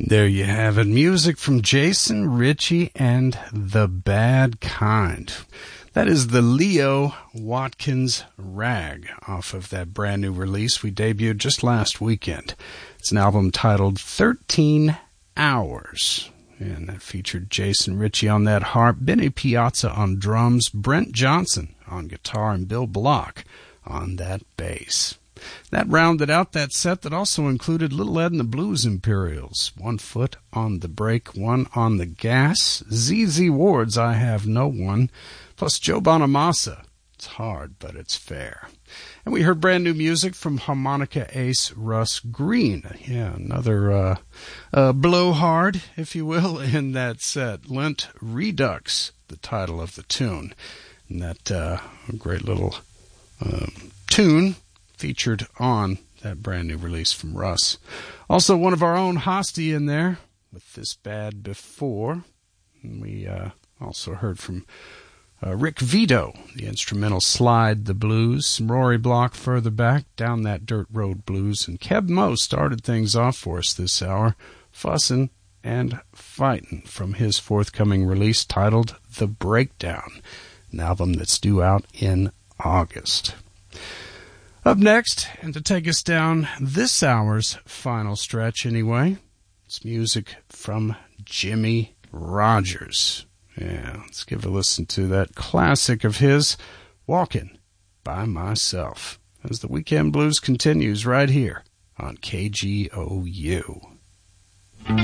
There you have it. Music from Jason Ritchie and The Bad Kind. That is the Leo Watkins Rag off of that brand new release we debuted just last weekend. It's an album titled 13 Hours. And that featured Jason Ritchie on that harp, Benny Piazza on drums, Brent Johnson on guitar, and Bill Block on that bass. That rounded out that set that also included Little Ed and the Blues Imperials, One Foot on the Brake, One on the Gas, ZZ Ward's I Have No One, plus Joe Bonamassa, It's Hard But It's Fair. And we heard brand new music from harmonica ace Russ Green. Yeah, another blowhard, if you will, in that set. Lent Redux, the title of the tune. And that great little tune featured on that brand new release from Russ. Also, one of our own Hosty in there with This Bad Before. And we also heard from Rick Vito, the instrumental Slide the Blues. Some Rory Block further back, Down That Dirt Road Blues. And Keb Mo started things off for us this hour, Fussin' and Fightin' from his forthcoming release titled The Breakdown, an album that's due out in August. Up next, and to take us down this hour's final stretch anyway, it's music from Jimmie Rodgers. Yeah, let's give a listen to that classic of his, Walkin' by Myself, as the Weekend Blues continues right here on KGOU.